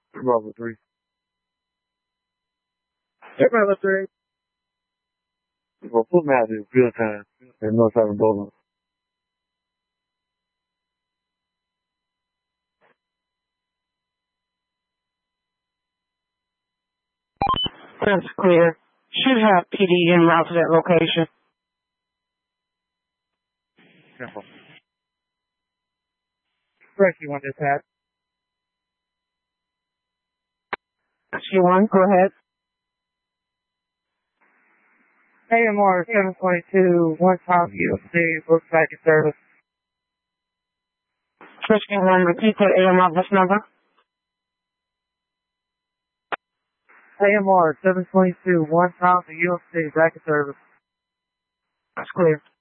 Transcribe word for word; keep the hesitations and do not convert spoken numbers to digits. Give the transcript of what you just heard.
Bravo three. Bravo three. Well, foot math is real time. There's no time in bowling. That's clear. Should have P D en route to that location. Simple. Rescue one dispatch. Rescue one, go ahead. A M R seven twenty-two, one South U S C, looks back in service. Rescue one, repeat that A M R bus number. A M R seven twenty-two, one South U S C, back in service. That's clear.